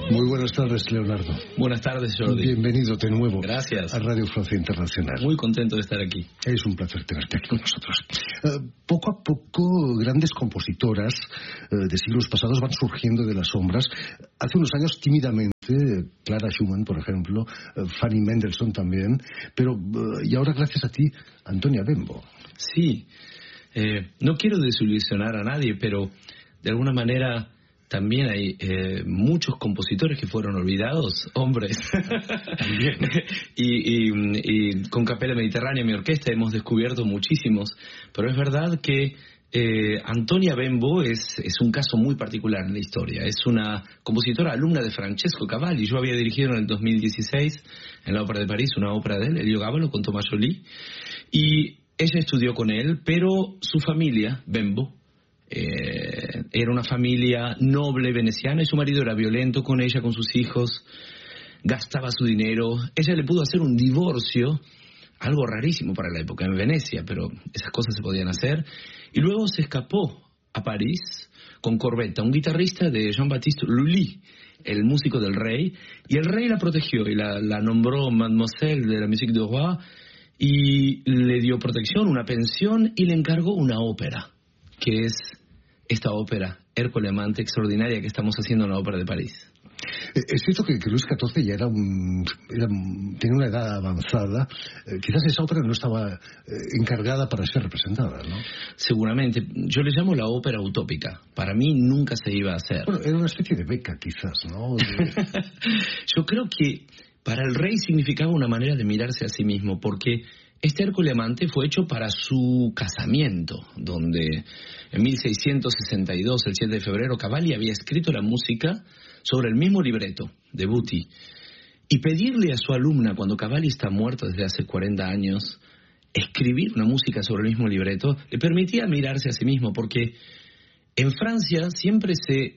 Muy buenas tardes, Leonardo. Buenas tardes, Jordi. Bienvenido de nuevo. Gracias. A Radio Francia Internacional. Muy contento de estar aquí. Es un placer tenerte aquí con nosotros. Poco a poco, grandes compositoras de siglos pasados van surgiendo de las sombras. Hace unos años, tímidamente, Clara Schumann, por ejemplo, Fanny Mendelssohn también, pero y ahora, gracias a ti, Antonia Bembo. Sí. No quiero desilusionar a nadie, pero de alguna manera también hay muchos compositores que fueron olvidados, hombres. También. y con Capella Mediterránea, mi orquesta, hemos descubierto muchísimos. Pero es verdad que Antonia Bembo es un caso muy particular en la historia. Es una compositora alumna de Francesco Cavalli. Yo había dirigido en el 2016 en la Ópera de París una ópera de él, Elio Gabalo, con Thomas Joly. Y ella estudió con él, pero su familia, Bembo, era una familia noble veneciana y su marido era violento con ella, con sus hijos, gastaba su dinero. Ella le pudo hacer un divorcio, algo rarísimo para la época en Venecia, pero esas cosas se podían hacer. Y luego se escapó a París con Corbetta, un guitarrista de Jean-Baptiste Lully, el músico del rey, y el rey la protegió y la nombró Mademoiselle de la Musique du Roi y le dio protección, una pensión, y le encargó una ópera, que es esta ópera, Hércules Amante, extraordinaria, que estamos haciendo en la Ópera de París. Es cierto que Luis XIV ya tenía una edad avanzada. Quizás esa ópera no estaba encargada para ser representada, ¿no? Seguramente. Yo le llamo la ópera utópica. Para mí nunca se iba a hacer. Bueno, era una especie de beca, quizás, ¿no? Yo creo que para el rey significaba una manera de mirarse a sí mismo, porque este Hércules Amante fue hecho para su casamiento, donde en 1662, el 7 de febrero, Cavalli había escrito la música sobre el mismo libreto de Buti. Y pedirle a su alumna, cuando Cavalli está muerto desde hace 40 años, escribir una música sobre el mismo libreto, le permitía mirarse a sí mismo, porque en Francia siempre se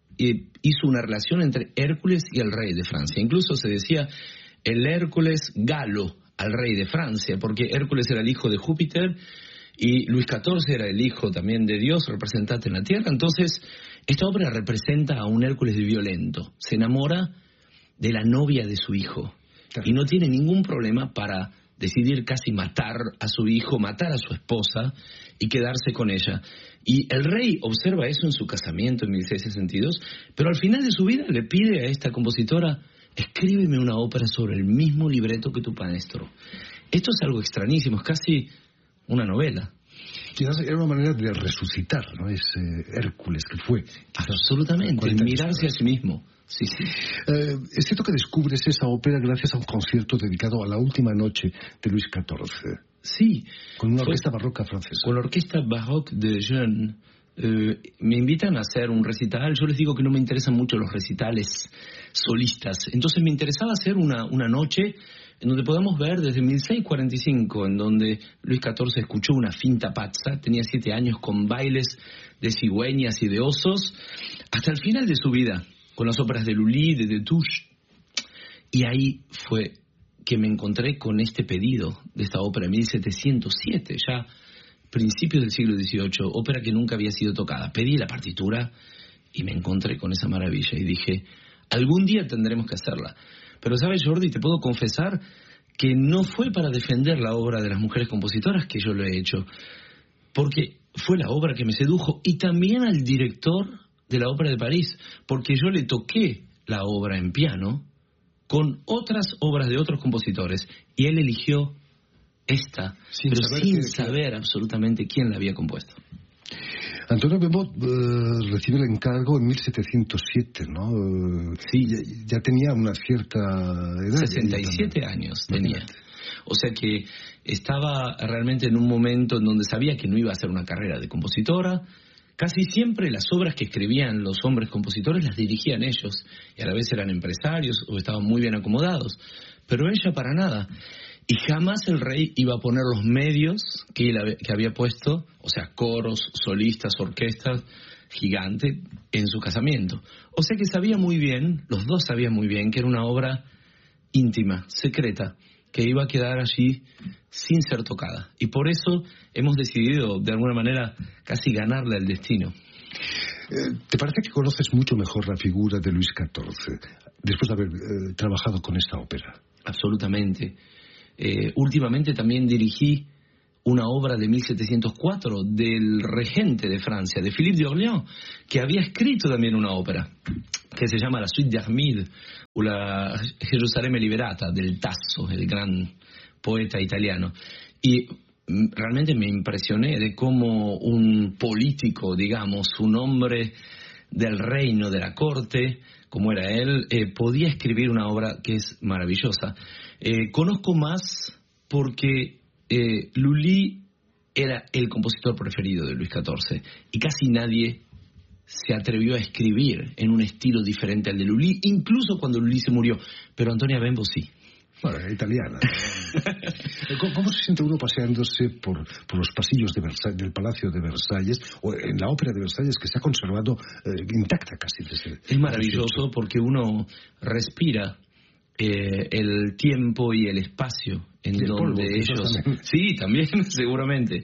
hizo una relación entre Hércules y el rey de Francia. Incluso se decía el Hércules galo al rey de Francia, porque Hércules era el hijo de Júpiter y Luis XIV era el hijo también de Dios, representante en la tierra. Entonces, esta obra representa a un Hércules violento. Se enamora de la novia de su hijo y no tiene ningún problema para decidir casi matar a su hijo, matar a su esposa y quedarse con ella. Y el rey observa eso en su casamiento en 1662, pero al final de su vida le pide a esta compositora: escríbeme una ópera sobre el mismo libreto que tu maestro. Esto es algo extrañísimo, es casi una novela. Quizás era una manera de resucitar, ¿no? Ese Hércules que fue. Absolutamente, mirarse a sí mismo. Sí, sí. Es cierto que descubres esa ópera gracias a un concierto dedicado a la última noche de Luis XIV. Sí. Con una orquesta barroca francesa. Con la orquesta baroque de Jeune. Me invitan a hacer un recital. Yo les digo que no me interesan mucho los recitales solistas. Entonces me interesaba hacer una noche en donde podamos ver desde 1645, en donde Luis XIV escuchó una finta pazza, tenía 7 años, con bailes de cigüeñas y de osos, hasta el final de su vida, con las óperas de Lully, de Destouches. Y ahí fue que me encontré con este pedido de esta ópera en 1707, ya principios del siglo XVIII, ópera que nunca había sido tocada. Pedí la partitura y me encontré con esa maravilla y dije, algún día tendremos que hacerla. Pero sabes, Jordi, te puedo confesar que no fue para defender la obra de las mujeres compositoras que yo lo he hecho, porque fue la obra que me sedujo, y también al director de la Ópera de París, porque yo le toqué la obra en piano con otras obras de otros compositores y él eligió esta, sin saber absolutamente quién la había compuesto. Antonio Bembo recibe el encargo en 1707, ¿no? Sí. Ya tenía una cierta edad. 67 años tenía. O sea que estaba realmente en un momento en donde sabía que no iba a hacer una carrera de compositora. Casi siempre las obras que escribían los hombres compositores las dirigían ellos, y a la vez eran empresarios o estaban muy bien acomodados. Pero ella para nada. Y jamás el rey iba a poner los medios que había puesto, o sea, coros, solistas, orquestas, gigante, en su casamiento. O sea que sabía muy bien, los dos sabían muy bien, que era una obra íntima, secreta, que iba a quedar allí sin ser tocada. Y por eso hemos decidido, de alguna manera, casi ganarle al destino. ¿Te parece que conoces mucho mejor la figura de Luis XIV después de haber trabajado con esta ópera? Absolutamente. Últimamente también dirigí una obra de 1704 del regente de Francia, de Philippe de Orléans, que había escrito también una ópera que se llama La Suite d'Armide o la Gerusalemme Liberata del Tasso, el gran poeta italiano. Y realmente me impresioné de cómo un político, digamos, un hombre del reino, de la corte, como era él, podía escribir una obra que es maravillosa. Conozco más porque Lully era el compositor preferido de Luis XIV y casi nadie se atrevió a escribir en un estilo diferente al de Lully, incluso cuando Lully se murió, pero Antonia Bembo sí. Bueno, era italiana. ¿Cómo se siente uno paseándose por los pasillos de del Palacio de Versalles o en la Ópera de Versalles, que se ha conservado intacta casi desde... Es maravilloso porque uno respira el tiempo y el espacio en donde polvo, ellos... Sí, también, seguramente.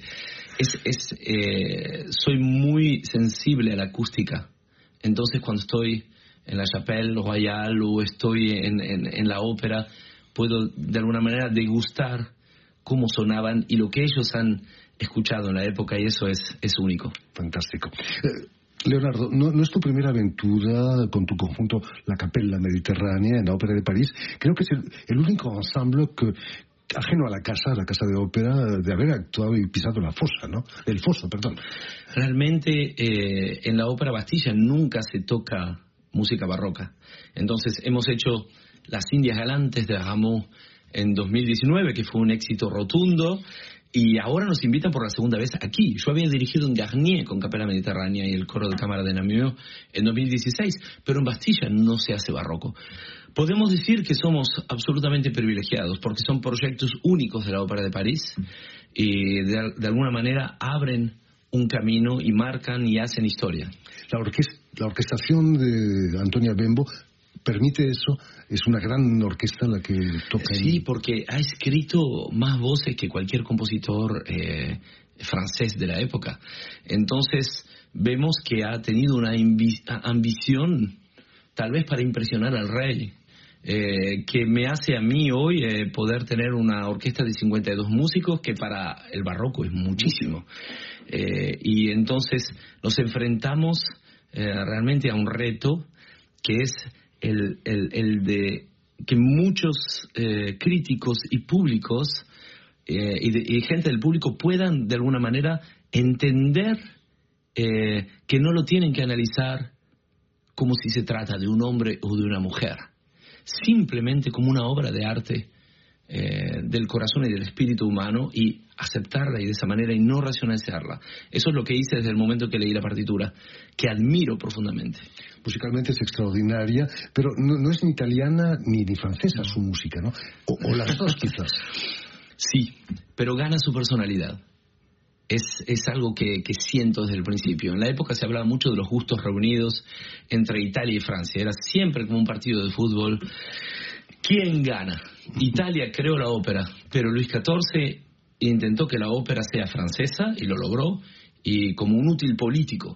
Soy muy sensible a la acústica. Entonces, cuando estoy en la Chapelle Royale o estoy en la ópera, puedo de alguna manera degustar cómo sonaban y lo que ellos han escuchado en la época, y eso es único. Fantástico. Leonardo, no es tu primera aventura con tu conjunto La Capella Mediterránea en la Ópera de París. Creo que es el único ensemble que, ajeno a la casa de ópera, de haber actuado y pisado la fosa, ¿no? El foso, perdón. Realmente en la Ópera Bastilla nunca se toca música barroca. Entonces hemos hecho Las Indias Galantes de Rameau en 2019, que fue un éxito rotundo, y ahora nos invitan por la segunda vez aquí. Yo había dirigido en Garnier con Capella Mediterránea y el coro de cámara de Namur en 2016, pero en Bastilla no se hace barroco. Podemos decir que somos absolutamente privilegiados porque son proyectos únicos de la Ópera de París y de alguna manera abren un camino y marcan y hacen historia. La orquestación de Antonia Bembo permite eso. Es una gran orquesta la que toca. Sí, porque ha escrito más voces que cualquier compositor francés de la época. Entonces vemos que ha tenido una ambición, tal vez para impresionar al rey, que me hace a mí hoy poder tener una orquesta de 52 músicos, que para el barroco es muchísimo. Y entonces nos enfrentamos realmente a un reto que es el de que muchos críticos y públicos y gente del público puedan de alguna manera entender que no lo tienen que analizar como si se trata de un hombre o de una mujer, simplemente como una obra de arte del corazón y del espíritu humano, y aceptarla y de esa manera y no racionalizarla. Eso es lo que hice desde el momento que leí la partitura, que admiro profundamente. Musicalmente es extraordinaria, pero no es ni italiana ni francesa su música, ¿no? O las dos quizás. Sí, pero gana su personalidad. Es algo que siento desde el principio. En la época se hablaba mucho de los gustos reunidos entre Italia y Francia. Era siempre como un partido de fútbol. ¿Quién gana? Italia creó la ópera, pero Luis XIV intentó que la ópera sea francesa y lo logró, y como un útil político.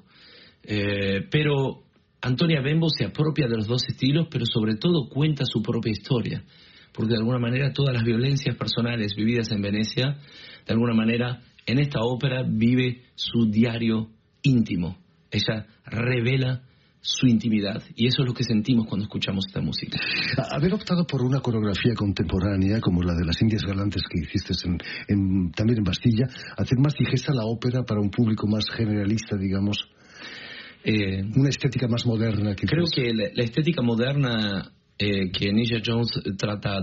Pero Antonia Bembo se apropia de los dos estilos, pero sobre todo cuenta su propia historia, porque de alguna manera todas las violencias personales vividas en Venecia, de alguna manera en esta ópera vive su diario íntimo. Ella revela su intimidad, y eso es lo que sentimos cuando escuchamos esta música. Haber optado por una coreografía contemporánea como la de Las Indias Galantes que hiciste también en Bastilla, hacer más digesta la ópera para un público más generalista, digamos, una estética más moderna. Creo que la estética moderna que Nisha Jones trata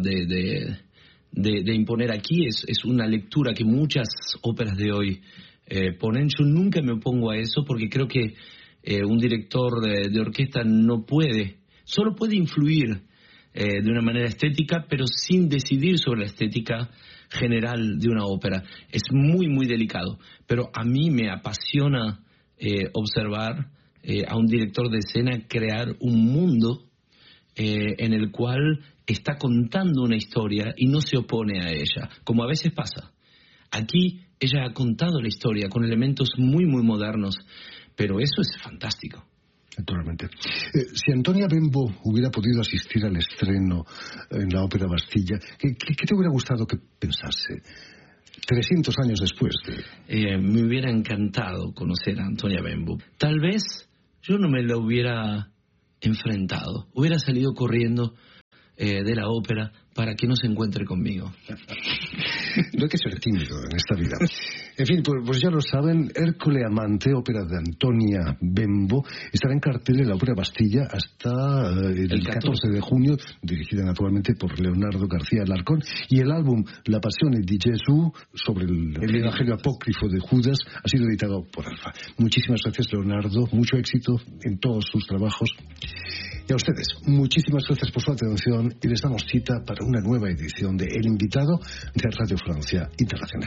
de imponer aquí es una lectura que muchas óperas de hoy ponen. Yo nunca me opongo a eso, porque creo que un director de orquesta solo puede influir de una manera estética, pero sin decidir sobre la estética general de una ópera. Es muy, muy delicado, pero a mí me apasiona observar a un director de escena crear un mundo en el cual está contando una historia y no se opone a ella, como a veces pasa. Aquí ella ha contado la historia con elementos muy, muy modernos, pero eso es fantástico. Naturalmente. Si Antonia Bembo hubiera podido asistir al estreno en la Ópera Bastilla, ¿qué te hubiera gustado que pensase? 300 años después me hubiera encantado conocer a Antonia Bembo. Tal vez yo no me la hubiera enfrentado. Hubiera salido corriendo de la ópera para que no se encuentre conmigo. No hay que ser tímido en esta vida. En fin, pues ya lo saben, Hércole Amante, ópera de Antonia Bembo, estará en cartel en la Ópera Bastilla hasta el 14 de junio, dirigida naturalmente por Leonardo García Alarcón, y el álbum La Passione di Gesù, sobre el evangelio apócrifo de Judas, ha sido editado por Alfa. Muchísimas gracias, Leonardo, mucho éxito en todos sus trabajos. Y a ustedes, muchísimas gracias por su atención y les damos cita para una nueva edición de El Invitado de Radio Francia Internacional.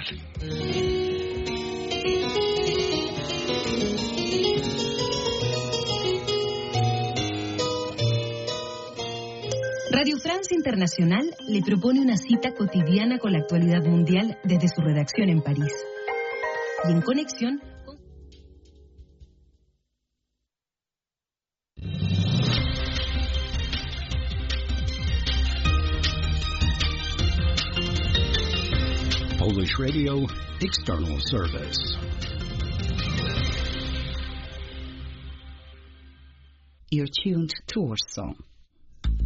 Radio France Internacional le propone una cita cotidiana con la actualidad mundial desde su redacción en París. Y en conexión con... Polish Radio External Service. You're tuned to Warsaw.